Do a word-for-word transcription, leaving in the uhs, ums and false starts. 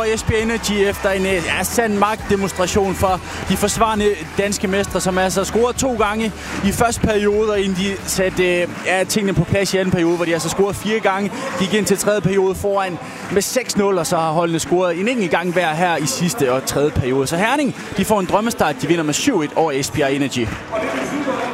Esbjerg Energy efter en ja, sand magtdemonstration for de forsvarende danske mestre, som altså scorede to gange i første periode, og inden de satte ja, tingene på plads i anden periode, hvor de altså scorede fire gange. De gik ind til tredje periode foran med seks nul, og så har holdene scoret en enkelt gang hver her i sidste og tredje periode. Så Herning, de får en drømmestart. De vinder med syv et over Esbjerg Energy.